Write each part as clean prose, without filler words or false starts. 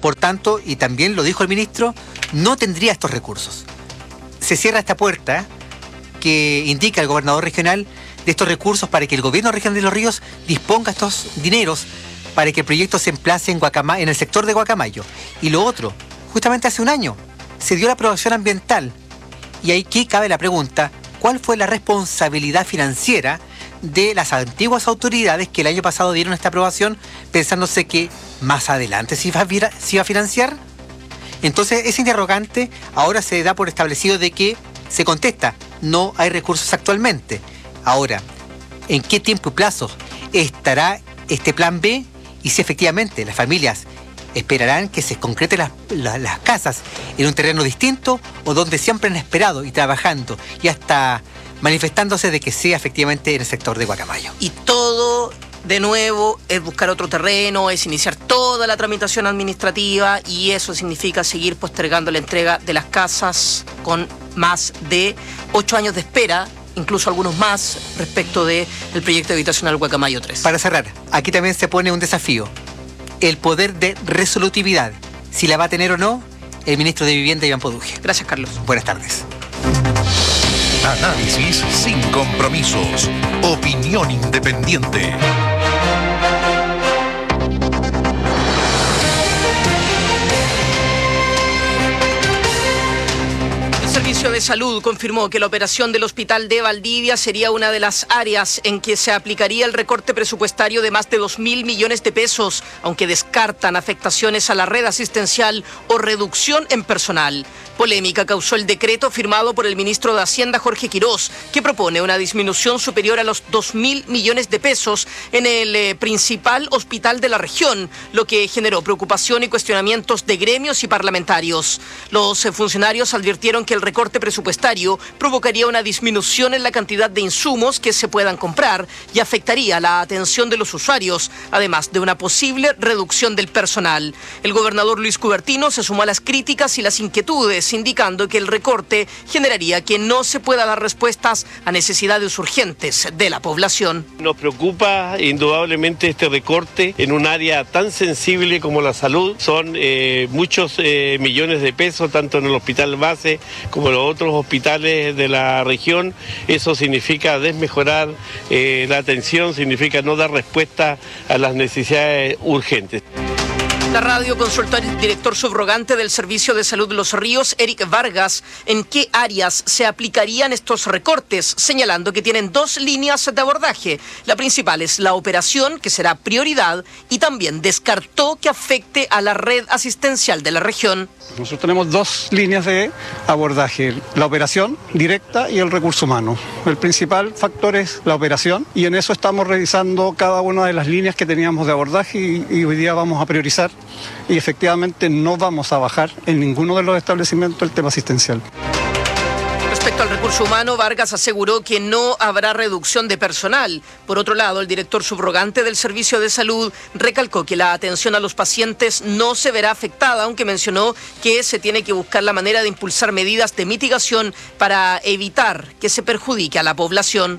Por tanto, y también lo dijo el ministro, no tendría estos recursos. Se cierra esta puerta que indica el gobernador regional de estos recursos para que el gobierno regional de Los Ríos disponga estos dineros para que el proyecto se emplace en el sector de Guacamayo. Y lo otro, justamente hace un año se dio la aprobación ambiental. Y aquí cabe la pregunta, ¿cuál fue la responsabilidad financiera de las antiguas autoridades que el año pasado dieron esta aprobación pensándose que más adelante se iba a financiar? Entonces, ese interrogante ahora se da por establecido de que se contesta, no hay recursos actualmente. Ahora, ¿en qué tiempo y plazo estará este plan B? Y si efectivamente las familias esperarán que se concreten las casas en un terreno distinto o donde siempre han esperado y trabajando y hasta manifestándose de que sea efectivamente en el sector de Guacamayo. Y todo, de nuevo, es buscar otro terreno, es iniciar toda la tramitación administrativa y eso significa seguir postergando la entrega de las casas con más de 8 años de espera, incluso algunos más, respecto del proyecto habitacional Guacamayo 3. Para cerrar, aquí también se pone un desafío, el poder de resolutividad. Si la va a tener o no, el ministro de Vivienda, Iván Poduje. Gracias, Carlos. Buenas tardes. Análisis sin compromisos. Opinión independiente. El Servicio de Salud confirmó que la operación del Hospital de Valdivia sería una de las áreas en que se aplicaría el recorte presupuestario de más de 2.000 millones de pesos, aunque descartan afectaciones a la red asistencial o reducción en personal. Polémica causó el decreto firmado por el ministro de Hacienda, Jorge Quirós, que propone una disminución superior a los 2.000 millones de pesos en el principal hospital de la región, lo que generó preocupación y cuestionamientos de gremios y parlamentarios. Los funcionarios advirtieron que el recorte presupuestario provocaría una disminución en la cantidad de insumos que se puedan comprar y afectaría la atención de los usuarios, además de una posible reducción del personal. El gobernador Luis Cubertino se sumó a las críticas y las inquietudes, indicando que el recorte generaría que no se pueda dar respuestas a necesidades urgentes de la población. Nos preocupa indudablemente este recorte en un área tan sensible como la salud. Son muchos millones de pesos, tanto en el hospital base como en los otros hospitales de la región. Eso significa desmejorar la atención, significa no dar respuesta a las necesidades urgentes. La radio consultó al director subrogante del Servicio de Salud Los Ríos, Eric Vargas, en qué áreas se aplicarían estos recortes, señalando que tienen 2 líneas de abordaje. La principal es la operación, que será prioridad, y también descartó que afecte a la red asistencial de la región. Nosotros tenemos 2 líneas de abordaje, la operación directa y el recurso humano. El principal factor es la operación y en eso estamos revisando cada una de las líneas que teníamos de abordaje y hoy día vamos a priorizar y efectivamente no vamos a bajar en ninguno de los establecimientos el tema asistencial. Respecto al recurso humano, Vargas aseguró que no habrá reducción de personal. Por otro lado, el director subrogante del Servicio de Salud recalcó que la atención a los pacientes no se verá afectada, aunque mencionó que se tiene que buscar la manera de impulsar medidas de mitigación para evitar que se perjudique a la población.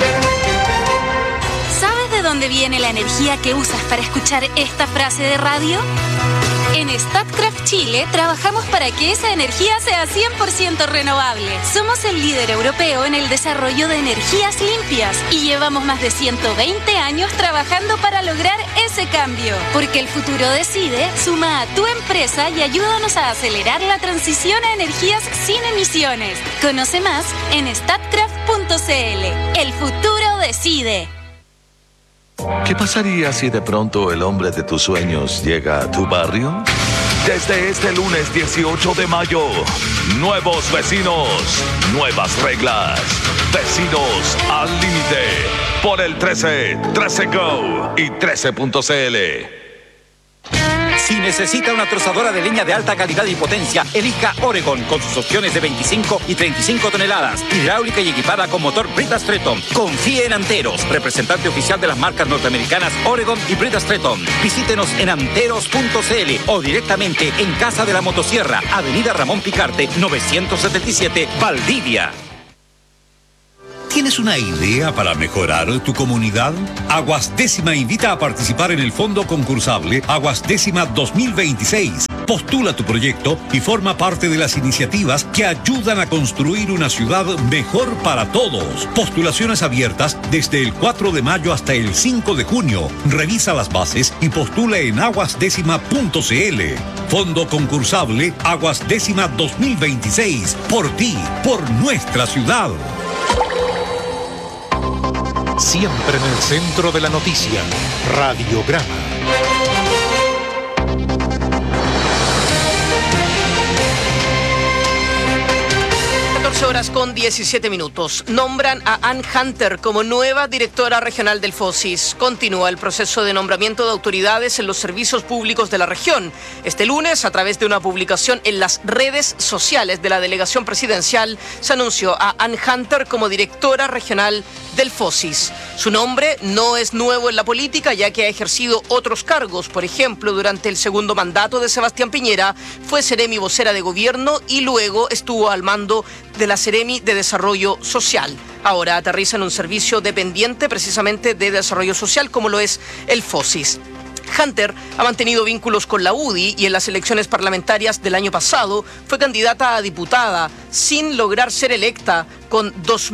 ¿Sabes de dónde viene la energía que usas para escuchar esta frase de radio? En Statkraft Chile trabajamos para que esa energía sea 100% renovable. Somos el líder europeo en el desarrollo de energías limpias y llevamos más de 120 años trabajando para lograr ese cambio. Porque el futuro decide, suma a tu empresa y ayúdanos a acelerar la transición a energías sin emisiones. Conoce más en statkraft.cl. El futuro decide. ¿Qué pasaría si de pronto el hombre de tus sueños llega a tu barrio? Desde este lunes 18 de mayo, nuevos vecinos, nuevas reglas. Vecinos al límite por el 13, 13 Go y 13.cl. Si necesita una trozadora de leña de alta calidad y potencia, elija Oregon con sus opciones de 25 y 35 toneladas, hidráulica y equipada con motor Brita Stretton. Confíe en Anteros, representante oficial de las marcas norteamericanas Oregon y Brita Stretton. Visítenos en anteros.cl o directamente en Casa de la Motosierra, Avenida Ramón Picarte, 977, Valdivia. ¿Tienes una idea para mejorar tu comunidad? Aguas Décima invita a participar en el fondo concursable Aguas Décima 2026. Postula tu proyecto y forma parte de las iniciativas que ayudan a construir una ciudad mejor para todos. Postulaciones abiertas desde el 4 de mayo hasta el 5 de junio. Revisa las bases y postula en aguasdécima.cl. Fondo concursable Aguas Décima 2026. Por ti, por nuestra ciudad. Siempre en el centro de la noticia. Radiograma. 14:17. Nombran a Ann Hunter como nueva directora regional del FOSIS. Continúa el proceso de nombramiento de autoridades en los servicios públicos de la región. Este lunes, a través de una publicación en las redes sociales de la delegación presidencial, se anunció a Ann Hunter como directora regional del FOSIS. Su nombre no es nuevo en la política, ya que ha ejercido otros cargos. Por ejemplo, durante el segundo mandato de Sebastián Piñera, fue seremi vocera de gobierno y luego estuvo al mando de la Seremi de Desarrollo Social. Ahora aterriza en un servicio dependiente precisamente de desarrollo social, como lo es el FOSIS. Hunter ha mantenido vínculos con la UDI y en las elecciones parlamentarias del año pasado fue candidata a diputada sin lograr ser electa con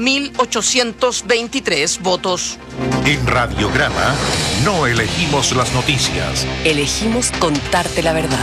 2.823 votos. En Radiograma no elegimos las noticias. Elegimos contarte la verdad.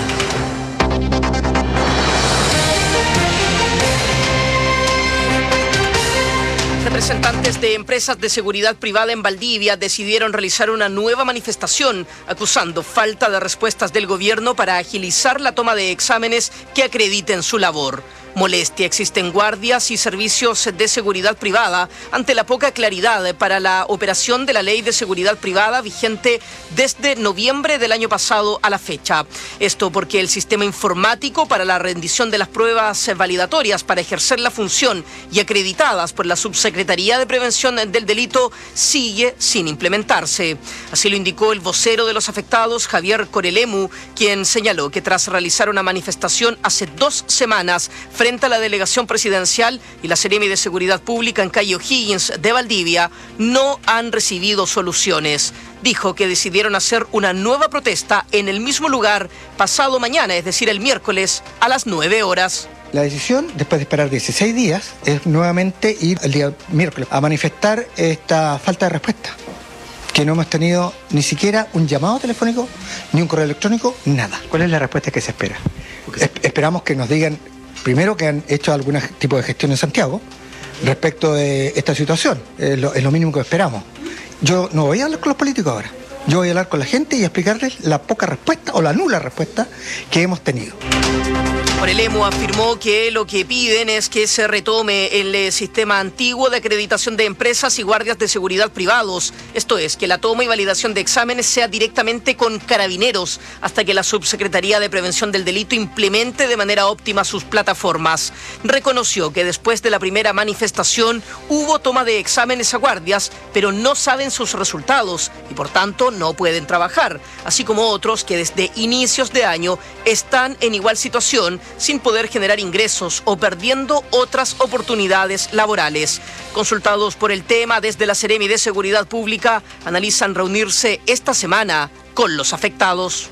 Representantes de empresas de seguridad privada en Valdivia decidieron realizar una nueva manifestación acusando falta de respuestas del gobierno para agilizar la toma de exámenes que acrediten su labor. Molestia existe en guardias y servicios de seguridad privada ante la poca claridad para la operación de la ley de seguridad privada vigente desde noviembre del año pasado a la fecha. Esto porque el sistema informático para la rendición de las pruebas validatorias para ejercer la función y acreditadas por la Subsecretaría de Prevención del Delito sigue sin implementarse. Así lo indicó el vocero de los afectados, Javier Corelemu, quien señaló que tras realizar una manifestación hace 2 semanas frente a la delegación presidencial y la Seremi de Seguridad Pública en calle O'Higgins de Valdivia, no han recibido soluciones. Dijo que decidieron hacer una nueva protesta en el mismo lugar pasado mañana, es decir, el miércoles a las 9 horas. La decisión, después de esperar 16 días, es nuevamente ir el día miércoles a manifestar esta falta de respuesta. Que no hemos tenido ni siquiera un llamado telefónico, ni un correo electrónico, nada. ¿Cuál es la respuesta que se espera? Esperamos que nos digan, primero, que han hecho algún tipo de gestión en Santiago respecto de esta situación. Es lo mínimo que esperamos. Yo no voy a hablar con los políticos ahora. Yo voy a hablar con la gente y explicarles la poca respuesta o la nula respuesta que hemos tenido. Corelemu afirmó que lo que piden es que se retome el sistema antiguo de acreditación de empresas y guardias de seguridad privados. Esto es, que la toma y validación de exámenes sea directamente con Carabineros hasta que la Subsecretaría de Prevención del Delito implemente de manera óptima sus plataformas. Reconoció que después de la primera manifestación hubo toma de exámenes a guardias, pero no saben sus resultados y por tanto no pueden trabajar, así como otros que desde inicios de año están en igual situación, sin poder generar ingresos o perdiendo otras oportunidades laborales. Consultados por el tema desde la Seremi de Seguridad Pública, analizan reunirse esta semana con los afectados.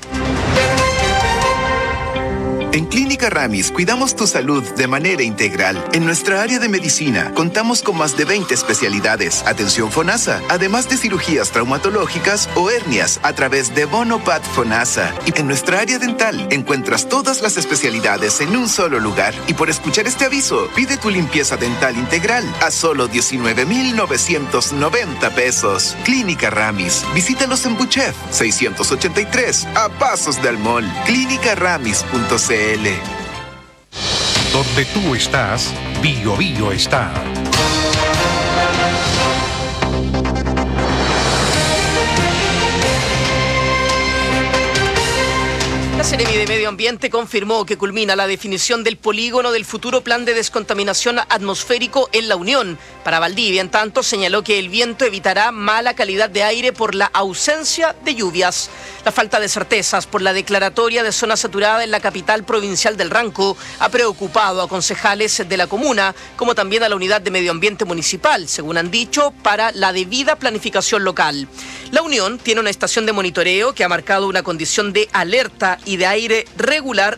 En Clínica Ramis cuidamos tu salud de manera integral. En nuestra área de medicina contamos con más de 20 especialidades, atención FONASA, además de cirugías traumatológicas o hernias a través de Bonopat FONASA. Y en nuestra área dental encuentras todas las especialidades en un solo lugar. Y por escuchar este aviso, pide tu limpieza dental integral a solo 19,990 pesos. Clínica Ramis. Visítalos en Buchef 683, a pasos del mall. Clínicaramis.cl. Donde tú estás, Bio Bio está. La Seremi de Medio Ambiente confirmó que culmina la definición del polígono del futuro plan de descontaminación atmosférico en La Unión. Para Valdivia, en tanto, señaló que el viento evitará mala calidad de aire por la ausencia de lluvias. La falta de certezas por la declaratoria de zona saturada en la capital provincial del Ranco ha preocupado a concejales de la comuna, como también a la unidad de medio ambiente municipal, según han dicho, para la debida planificación local. La Unión tiene una estación de monitoreo que ha marcado una condición de alerta y de aire regular